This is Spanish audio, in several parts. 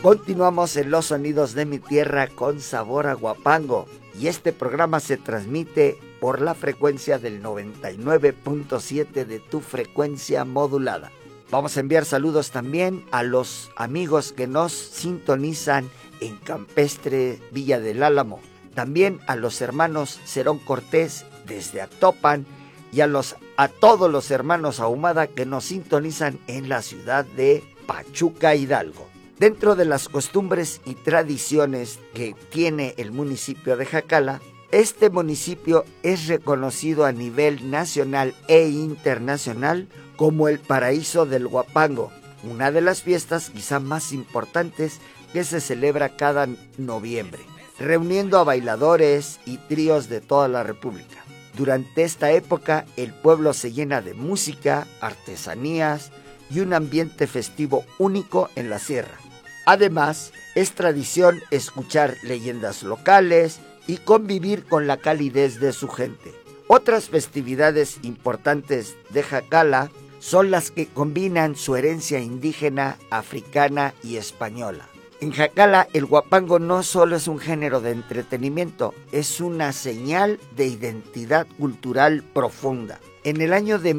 Continuamos en Los Sonidos de mi Tierra con sabor a Huapango, y este programa se transmite por la frecuencia del 99.7 de tu frecuencia modulada. Vamos a enviar saludos también a los amigos que nos sintonizan en Campestre, Villa del Álamo, también a los hermanos Cerón Cortés desde Actopan y a todos los hermanos Ahumada que nos sintonizan en la ciudad de Pachuca, Hidalgo. Dentro de las costumbres y tradiciones que tiene el municipio de Jacala, este municipio es reconocido a nivel nacional e internacional como el paraíso del Huapango, una de las fiestas quizá más importantes que se celebra cada noviembre, reuniendo a bailadores y tríos de toda la República. Durante esta época, el pueblo se llena de música, artesanías y un ambiente festivo único en la sierra. Además, es tradición escuchar leyendas locales y convivir con la calidez de su gente. Otras festividades importantes de Jacala son las que combinan su herencia indígena, africana y española. En Jacala, el huapango no solo es un género de entretenimiento, es una señal de identidad cultural profunda. En el año de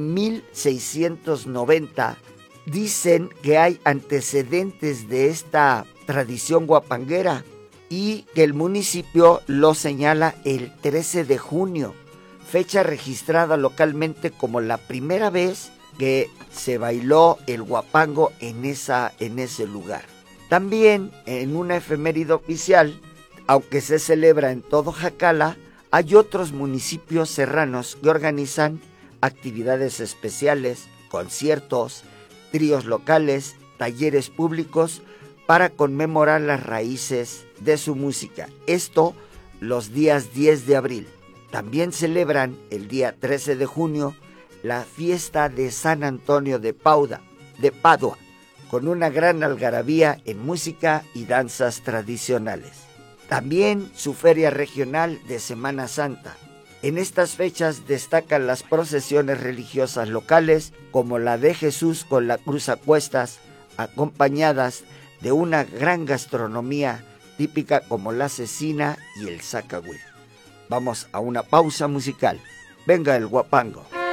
1690, dicen que hay antecedentes de esta tradición huapanguera y que el municipio lo señala el 13 de junio, fecha registrada localmente como la primera vez que se bailó el huapango en ese lugar. También en una efeméride oficial, aunque se celebra en todo Jacala, hay otros municipios serranos que organizan actividades especiales, conciertos, tríos locales, talleres públicos para conmemorar las raíces de su música. Esto los días 10 de abril. También celebran el día 13 de junio la fiesta de San Antonio de Padua, con una gran algarabía en música y danzas tradicionales. También su feria regional de Semana Santa. En estas fechas destacan las procesiones religiosas locales, como la de Jesús con la cruz a cuestas, acompañadas de una gran gastronomía típica como la cecina y el zacahuil. Vamos a una pausa musical. Venga el huapango.